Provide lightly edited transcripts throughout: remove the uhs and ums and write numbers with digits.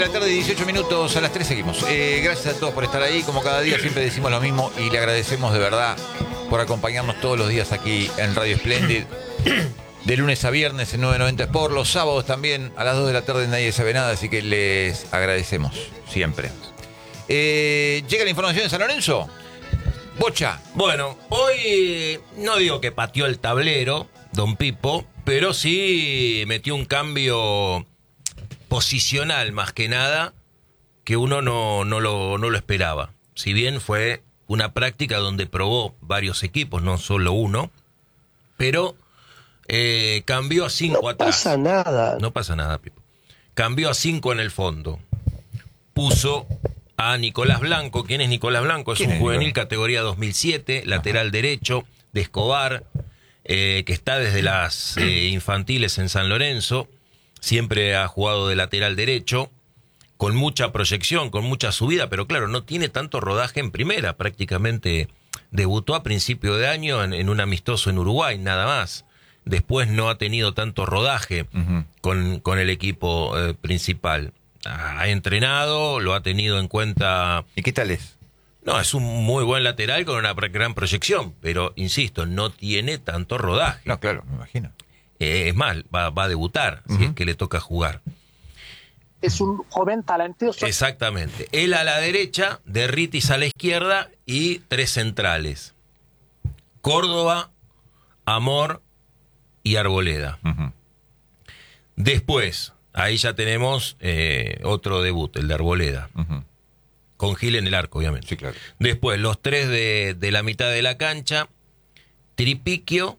la tarde, 18 minutos, a las 3 seguimos. Gracias a todos por estar ahí. Como cada día siempre decimos lo mismo y le agradecemos de verdad por acompañarnos todos los días aquí en Radio Splendid. De lunes a viernes en 990 Sport, los sábados también a las 2 de la tarde Nadie Sabe Nada, así que les agradecemos siempre. ¿Llega la información de San Lorenzo? Bocha. Bueno, hoy no digo que pateó el tablero, don Pipo, pero sí metió un cambio posicional más que nada que uno no lo esperaba. Si bien fue una práctica donde probó varios equipos, no solo uno, pero cambió a 5 atrás. No pasa nada. No pasa nada, Pipo. Cambió a 5 en el fondo. Puso a Nicolás Blanco. ¿Quién es Nicolás Blanco? Es un juvenil categoría 2007, lateral derecho, de Escobar, que está desde las infantiles en San Lorenzo. Siempre ha jugado de lateral derecho, con mucha proyección, con mucha subida, pero claro, no tiene tanto rodaje en primera. Prácticamente debutó a principio de año en un amistoso en Uruguay, nada más. Después no ha tenido tanto rodaje con el equipo principal. Ha entrenado, lo ha tenido en cuenta. ¿Y qué tal es? No, es un muy buen lateral con una gran proyección, pero insisto, no tiene tanto rodaje. No, claro, me imagino. Es más, va a debutar, si es que le toca jugar. Es un joven talentoso. Exactamente. Él a la derecha, Derritis a la izquierda y 3 centrales. Córdoba, Amor y Arboleda. Después, ahí ya tenemos otro debut, el de Arboleda. Con Gil en el arco, obviamente. Sí, claro. Después, los 3 de la mitad de la cancha. Tripiquio,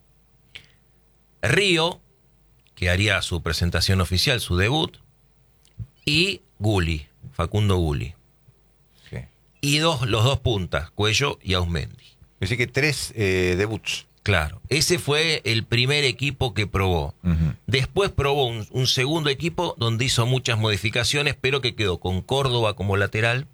Río, que haría su presentación oficial, su debut, y Gulli, Facundo Gulli. Sí. Y los 2 puntas, Cuello y Ausmendi. Así que 3 debuts. Claro, ese fue el primer equipo que probó. Después probó un segundo equipo donde hizo muchas modificaciones, pero que quedó con Córdoba como lateral,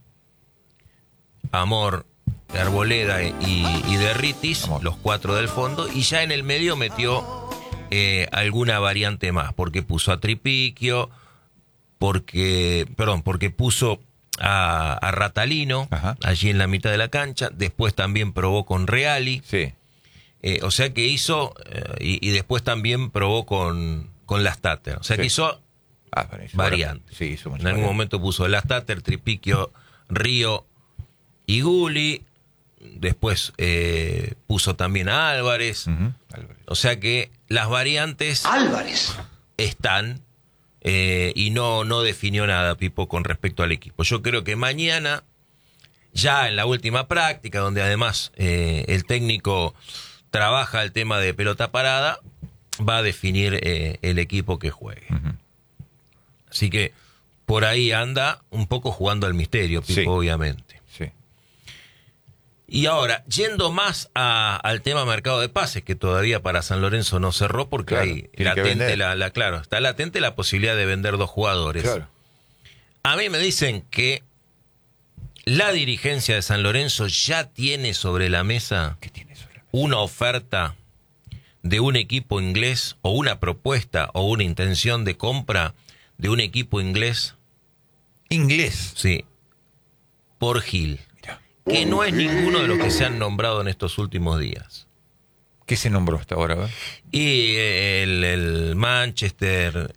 Amor, Arboleda y Derritis, los 4 del fondo, y ya en el medio metió alguna variante más, porque puso a Tripiquio, porque puso a Ratalino allí en la mitad de la cancha. Después también probó con Reali. Sí. O sea que hizo, y después también probó con Lastater. O sea que hizo variantes. Sí, hizo en algún momento puso Lastater, Tripiquio, Río y Gulli. Después puso también a Álvarez. O sea que las variantes están y no definió nada, Pipo, con respecto al equipo. Yo creo que mañana, ya en la última práctica, donde además el técnico trabaja el tema de pelota parada, va a definir el equipo que juegue. Así que por ahí anda un poco jugando al misterio, Pipo, obviamente. Sí. Y ahora, yendo más al tema mercado de pases, que todavía para San Lorenzo no cerró, porque hay latente está latente la posibilidad de vender 2 jugadores. Claro. A mí me dicen que la dirigencia de San Lorenzo ya tiene sobre la mesa una oferta de un equipo inglés, o una propuesta o una intención de compra de un equipo inglés. ¿Inglés? Sí. Por Gil. Que no es ninguno de los que se han nombrado en estos últimos días. ¿Qué se nombró hasta ahora? ¿verdad? Y el Manchester,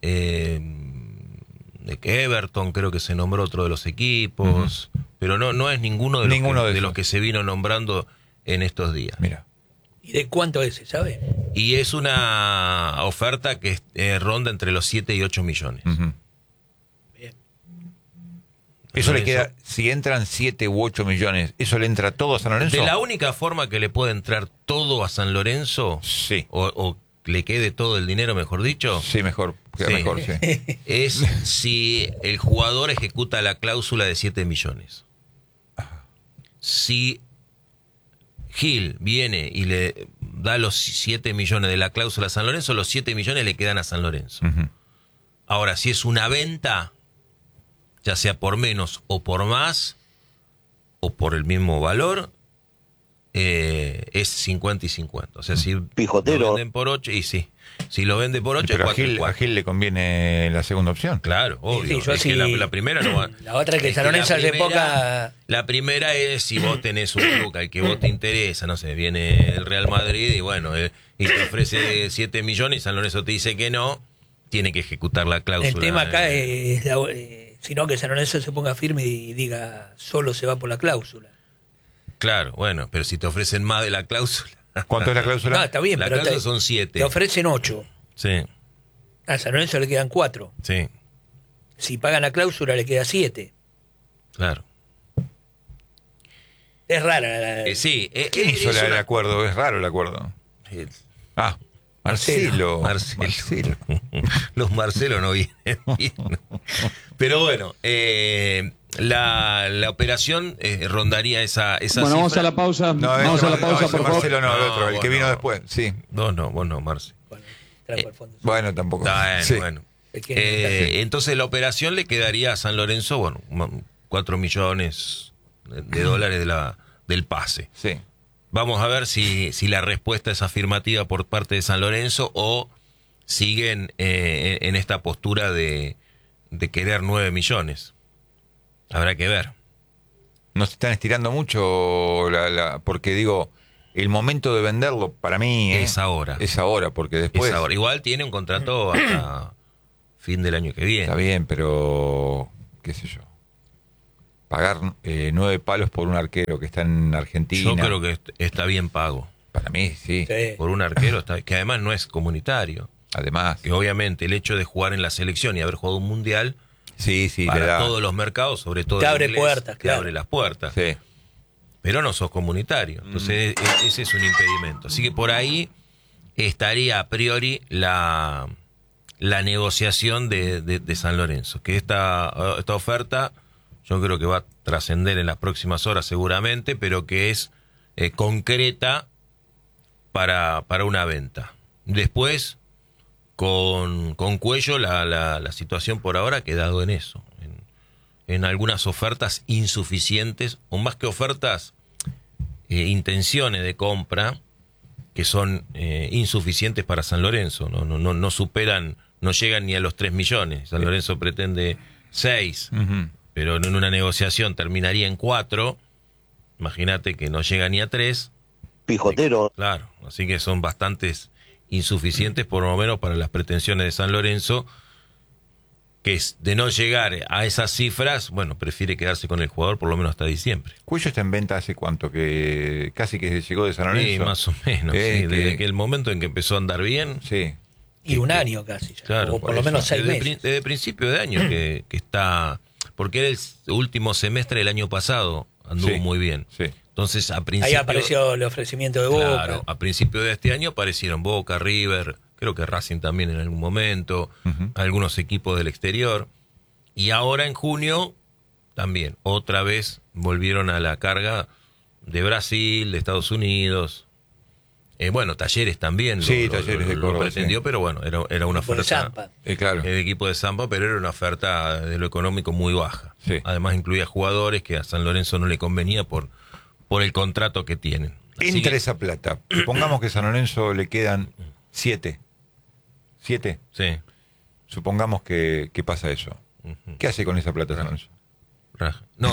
Everton, creo que se nombró otro de los equipos, pero no es ninguno de los que se vino nombrando en estos días. Mira. ¿Y de cuánto es, sabe? Y es una oferta que ronda entre los 7 y 8 millones. Bien. Eso le queda, si entran 7 u 8 millones, ¿eso le entra todo a San Lorenzo? De la única forma que le puede entrar todo a San Lorenzo, o le quede todo el dinero, mejor dicho. Sí, mejor, mejor, sí. Es si el jugador ejecuta la cláusula de 7 millones. Si Gil viene y le da los 7 millones de la cláusula a San Lorenzo, los 7 millones le quedan a San Lorenzo. Ahora, si es una venta, ya sea por menos o por más, o por el mismo valor, es 50 y 50. O sea, si Pijotero. lo venden por 8, y sí. Si lo vende por 8, Pero es a 4 y Gil, 4. a Gil le conviene la segunda opción. Claro, obvio. Sí, yo es sí- que la primera no va. La otra es que es San Lorenzo la hace primera- poca. La primera es si vos tenés un club al que vos te interesa, no sé, viene el Real Madrid y bueno, y te ofrece 7 millones y San Lorenzo te dice que no, tiene que ejecutar la cláusula. El tema acá es sino que San Lorenzo se ponga firme y diga solo se va por la cláusula. Claro, bueno, pero si te ofrecen más de la cláusula. ¿Cuánto es la cláusula? No, está bien, La pero cláusula son 7. te ofrecen 8. Sí, A San Lorenzo le quedan 4. sí, Si pagan la cláusula le queda 7. claro. Es rara la. Sí, ¿Quién hizo es el una- acuerdo? Es raro el acuerdo. Ah, Marcelo. Marcelo. Los Marcelo no vienen bien. Pero bueno, la operación rondaría esa Bueno, cifra. vamos a la pausa. No, Vamos ese a la no, pausa, ese por favor. Marcelo no, el No, otro, el que bueno. vino después. Sí. Vos no, Marce. Bueno, trajo al fondo. Bueno, tampoco. Está bien, Sí. bueno. Es que- Entonces la operación le quedaría a San Lorenzo, bueno, 4 millones de dólares del pase. Sí. Vamos a ver si la respuesta es afirmativa por parte de San Lorenzo o siguen en esta postura de querer 9 millones. Habrá que ver. No se están estirando mucho porque digo, el momento de venderlo para mí Es ahora. Es ahora, porque después Es ahora. Igual tiene un contrato hasta fin del año que viene. está bien, pero qué sé yo. Pagar 9 palos por un arquero que está en Argentina. Yo creo que está bien pago. Para mí, sí. Sí. Por un arquero que además no es comunitario. Además. Que obviamente el hecho de jugar en la selección y haber jugado un mundial Sí, le para da. todos los mercados, sobre todo Te el abre inglés, puertas, te claro. abre las puertas. Sí. Pero no sos comunitario. Entonces ese es un impedimento. Así que por ahí estaría a priori la negociación de San Lorenzo. Que esta oferta yo creo que va a trascender en las próximas horas seguramente, pero que es concreta para una venta. Después, con Cuello, la situación por ahora ha quedado en eso. En algunas ofertas insuficientes, o más que ofertas, intenciones de compra que son insuficientes para San Lorenzo. No superan, no llegan ni a los 3 millones. San Lorenzo pretende 6, Ujú. pero en una negociación terminaría en 4. Imagínate que no llega ni a 3. Pijotero. Claro, así que son bastantes insuficientes, por lo menos para las pretensiones de San Lorenzo, que es de no llegar a esas cifras, bueno, prefiere quedarse con el jugador por lo menos hasta diciembre. Cuello está en venta hace cuánto, que casi que llegó de San Lorenzo. Sí, más o menos, sí, desde que el momento en que empezó a andar bien. Sí. Y un año casi ya. Claro, o por lo eso. menos 6 desde, meses. desde principio de año que está, porque era el último semestre del año pasado, anduvo Sí, muy bien. sí. Entonces, a Ahí principio, apareció el ofrecimiento de Boca. claro, a principio de este año aparecieron Boca, River, creo que Racing también en algún momento, Ujú. algunos equipos del exterior. Y ahora en junio también, otra vez volvieron a la carga de Brasil, de Estados Unidos. Bueno, Talleres también Sí, Talleres de lo Córdoba, pretendió, sí. pero bueno, era una Por oferta. Zampa. Claro. El equipo de Zampa, pero era una oferta de lo económico muy baja. Sí. Además incluía jugadores que a San Lorenzo no le convenía por el contrato que tienen. Así Entre que- esa plata, supongamos que a San Lorenzo le quedan 7. 7. Sí. Supongamos que pasa eso. Ujú. ¿Qué hace con esa plata San Lorenzo? No.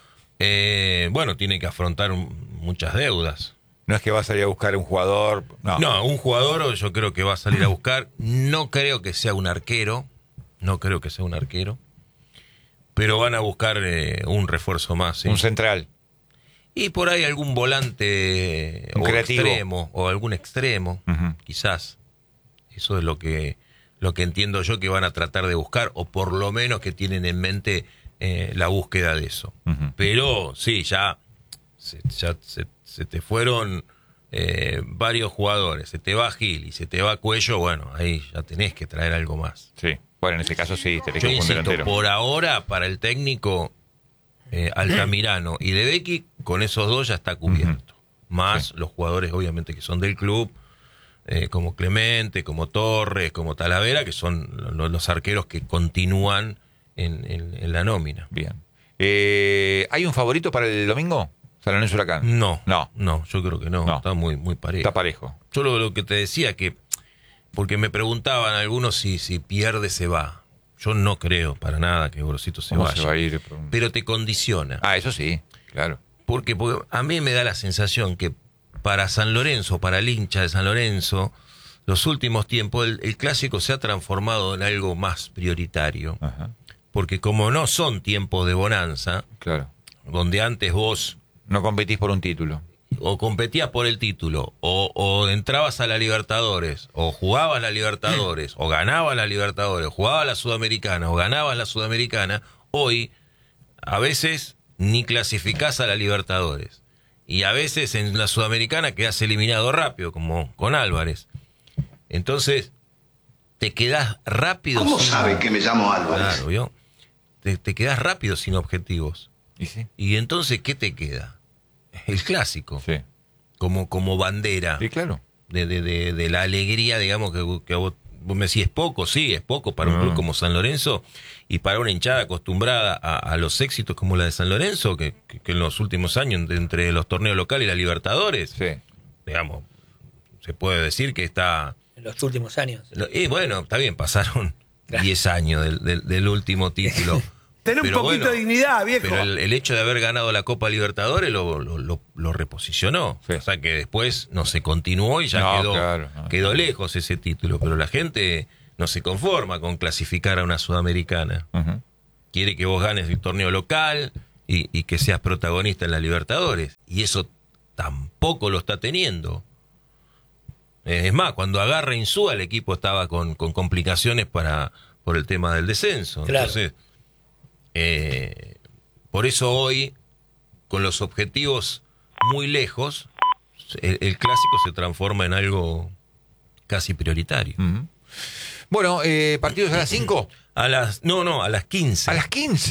Bueno, tiene que afrontar muchas deudas. No es que va a salir a buscar un jugador. No. No, un jugador yo creo que va a salir a buscar. No creo que sea un arquero. No creo que sea un arquero. Pero van a buscar un refuerzo más. ¿sí? Un central. Y por ahí algún volante Un o creativo. extremo, o algún extremo, Ujú. quizás. Eso es lo que entiendo yo que van a tratar de buscar, o por lo menos que tienen en mente la búsqueda de eso. Ujú. Pero sí, ya se te fueron varios jugadores, se te va Gil y se te va Cuello, bueno, ahí ya tenés que traer algo más. Sí. Bueno, en ese caso sí, tenés Yo que un insisto, delantero. por ahora, para el técnico Altamirano y De Becky, con esos dos ya está cubierto. Más los jugadores, obviamente, que son del club, como Clemente, como Torres, como Talavera, que son los arqueros que continúan en la nómina. Bien. ¿Hay un favorito para el domingo? San Lorenzo Huracán. No, No. yo creo que no. Está muy, muy parejo. Está parejo. Yo lo que te decía que, porque me preguntaban algunos si pierde se va. Yo no creo para nada que Gorosito se ¿Cómo vaya. se va a ir? Pero te condiciona. Eso sí, claro. Porque a mí me da la sensación que para San Lorenzo, para el hincha de San Lorenzo, los últimos tiempos el clásico se ha transformado en algo más prioritario. Ajá. Porque como no son tiempos de bonanza, Claro. donde antes vos No competís por un título. o competías por el título, o entrabas a la Libertadores, o jugabas la Libertadores, o ganabas la Libertadores, jugabas la Sudamericana, o ganabas la Sudamericana, hoy a veces ni clasificás a la Libertadores. Y a veces en la Sudamericana quedás eliminado rápido, como con Álvarez. Entonces, te quedás rápido. ¿Cómo sabe que me llamo Álvarez? Claro, ¿vio? Te quedás rápido sin objetivos. ¿Y sí? Y entonces, ¿qué te queda? El clásico. Sí. Como bandera Sí, claro. de la alegría, digamos, que vos me decís, es poco, sí, es poco para un club como San Lorenzo y para una hinchada acostumbrada a los éxitos como la de San Lorenzo, que en los últimos años, entre los torneos locales y la Libertadores, Sí. digamos, se puede decir que está... En los últimos años. Y bueno, está bien, pasaron 10 años del último título. Ten un Pero poquito bueno, de dignidad, viejo. Pero el hecho de haber ganado la Copa Libertadores lo reposicionó. Sí. O sea que después no se continuó y ya quedó lejos ese título. Pero la gente no se conforma con clasificar a una Sudamericana. Ujú. Quiere que vos ganes el torneo local y que seas protagonista en la Libertadores. Y eso tampoco lo está teniendo. Es más, cuando agarra Insúa el equipo estaba con complicaciones por el tema del descenso. Claro. Entonces, por eso hoy, con los objetivos muy lejos, el clásico se transforma en algo casi prioritario. Ujú. Bueno, partidos a las 5. A las 15. A las 15.